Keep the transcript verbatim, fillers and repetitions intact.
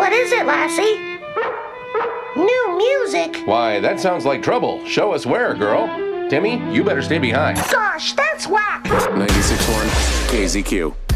What is it, Lassie? New music? Why, that sounds like trouble. Show us where, girl. Timmy, you better stay behind. Gosh, that's whack! ninety-six point one K Z Q.